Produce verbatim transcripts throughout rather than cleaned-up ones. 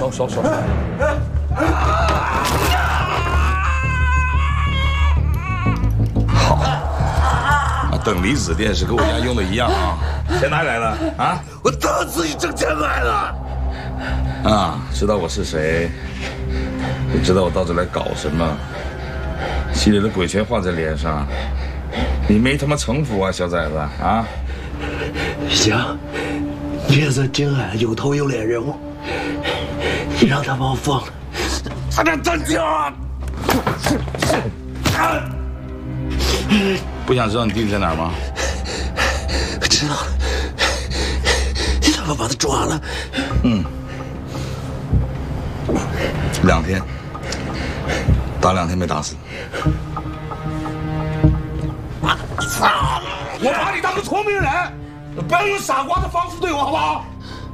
收收收。好，啊，等离子电是跟我家用的一样啊。钱哪里来的啊？ 我当然自己挣钱买的。 啊，知道我是谁，也知道我到这来搞什么，心里的鬼全画在脸上。你没他妈城府啊，小崽子啊！ 行，你也是京海有头有脸人物，你让他把我放了，他这单挑。 不想知道你弟弟在哪儿吗？ 知道了，你他妈把他抓了。 嗯，两天，打两天没打死。操！我把你当个聪明人，不要用傻瓜的方式对我，好不好？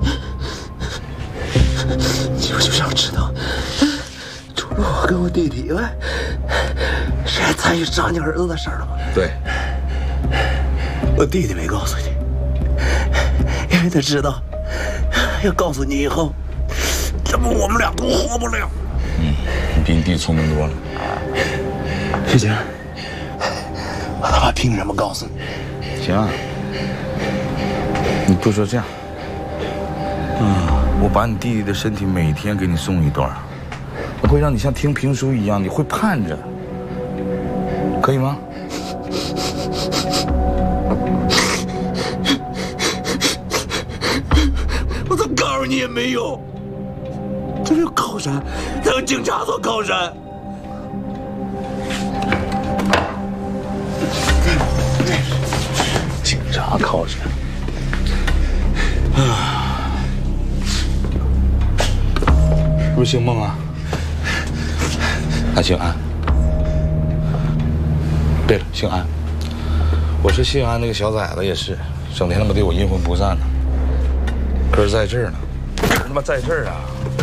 你就想知道，除了我跟我弟弟以外，谁还参与杀你儿子的事儿了吗？ 对， 我弟弟没告诉你，因为他知道，要告诉你以后，这不我们俩都活不了。 嗯，你比你弟聪明多了。 徐姐，我他妈凭什么告诉你？ 行啊，你不说这样，嗯，我把你弟弟的身体每天给你送一段，我会让你像听评书一样，你会盼着，可以吗？ 我怎么告诉你也没用？这有靠山，他有警察做靠山。警察靠山。 啊，是不是姓孟啊？还姓安。对了，姓安。我是姓安那个小崽子也是，整天他妈对我阴魂不散呢。可是在这儿呢，他妈在这儿啊！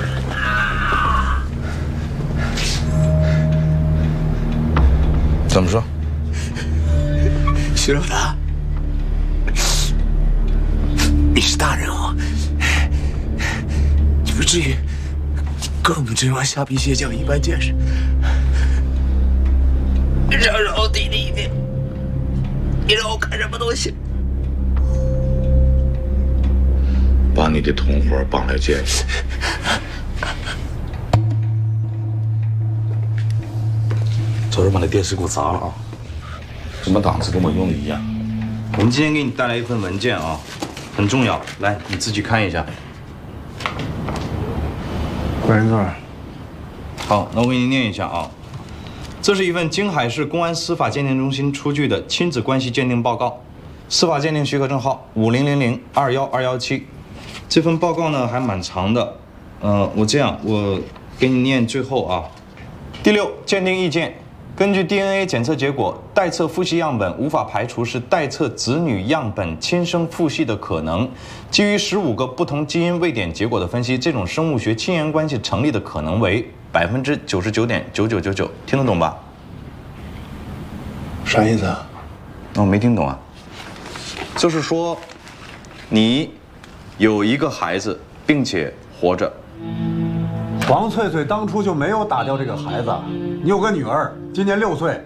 怎么说？ 徐老大，你是大人物，你不至于跟我们这帮瞎逼鞋匠一般见识，让让我弟弟一命，你让我干什么都行。 把你的同伙绑来见识。昨儿把那电视给我砸了啊！什么档次跟我用的一样。 我们今天给你带来一份文件啊，很重要，来你自己看一下。 关人座。 好，那我给你念一下啊。这是一份京海市公安司法鉴定中心出具的亲子关系鉴定报告，司法鉴定许可证号五零零零二幺二幺七。这份报告呢还蛮长的，呃，我这样我给你念最后啊。第六，鉴定意见。根据 D N A 检测结果，待测父系样本无法排除是待测子女样本亲生父系的可能。基于十五个不同基因位点结果的分析，这种生物学亲缘关系成立的可能为百分之九十九点九九九九，听得懂吧？ 啥意思啊？ 我、哦、没听懂啊。就是说，你有一个孩子，并且活着。 王翠翠当初就没有打掉这个孩子。你有个女儿，今年六岁。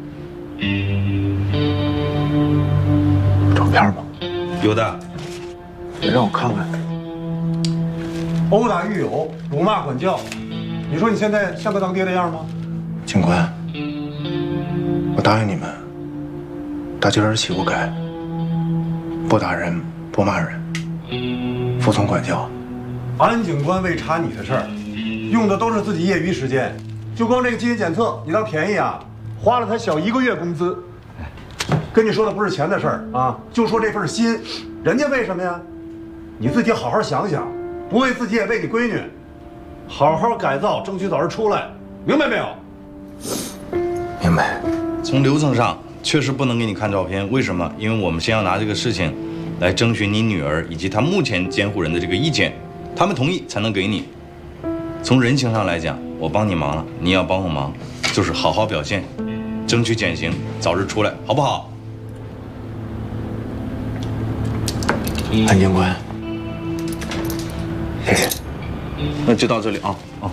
照片吗？ 有的。 让我看看。 殴打狱友，辱骂管教，你说你现在像个当爹的样吗？ 警官，我答应你们，打今儿起我改，不打人，不骂人，服从管教。 安警官为查你的事儿，用的都是自己业余时间。就光这个基因检测，你当便宜啊？花了他小一个月工资。跟你说的不是钱的事儿啊，就说这份心，人家为什么呀？你自己好好想想，不为自己也为你闺女，好好改造，争取早日出来，明白没有？ 明白。 从流程上确实不能给你看照片，为什么？因为我们先要拿这个事情来征询你女儿以及她目前监护人的这个意见，他们同意才能给你。从人情上来讲，我帮你忙了，你要帮我忙，就是好好表现，争取减刑，早日出来，好不好？ 安警官，谢谢。 那就到这里啊啊！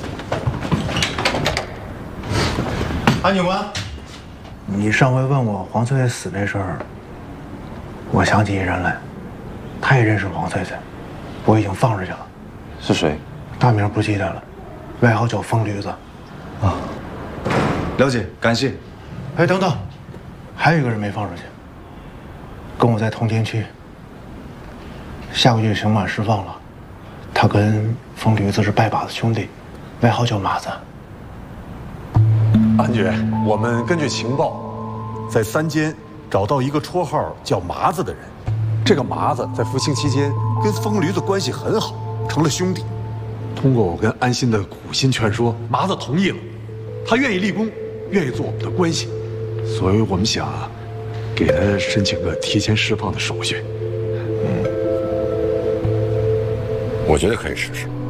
安警官，你上回问我黄翠翠死那事儿，我想起一人来，他也认识黄翠翠，我已经放出去了。 是谁？ 大名不记得了，外号叫疯驴子。 啊，了解，感谢。 哎，等等，还有一个人没放出去，跟我在同监区，下个月刑满释放了。他跟疯驴子是拜把子兄弟，外号叫马子。 安局，我们根据情报，在三监找到一个绰号叫麻子的人。这个麻子在服刑期间跟疯驴子关系很好，成了兄弟。通过我跟安心的苦心劝说，麻子同意了，他愿意立功，愿意做我们的关系，所以我们想给他申请个提前释放的手续。 我觉得可以试试。